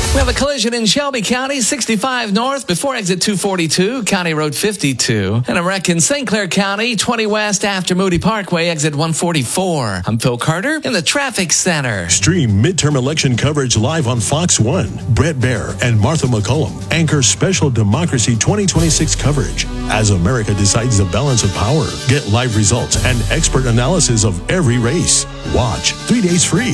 We have a collision in Shelby County, 65 north before exit 242, County Road 52. And a wreck in St. Clair County, 20 west after Moody Parkway, exit 144. I'm Phil Carter in the traffic center. Stream midterm election coverage live on Fox 1. Brett Baer and Martha McCullum anchor special Democracy 2026 coverage as America decides the balance of power. Get live results and expert analysis of every race. Watch 3 days free